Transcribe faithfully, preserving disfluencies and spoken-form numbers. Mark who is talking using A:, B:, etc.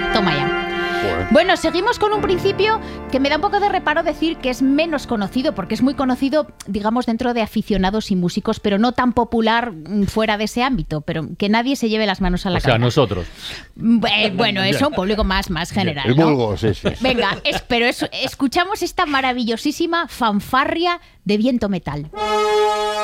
A: Toma ya. Bueno, seguimos con un principio que me da un poco de reparo decir que es menos conocido, porque es muy conocido, digamos, dentro de aficionados y músicos, pero no tan popular fuera de ese ámbito, pero que nadie se lleve las manos a la
B: cabeza. O sea,
A: cabeza.
B: nosotros.
A: Eh, bueno, eso, un público más, más general,
C: El
A: ¿no?
C: vulgo, sí, sí.
A: Venga, es, pero es, escuchamos esta maravillosísima fanfarria de viento metal.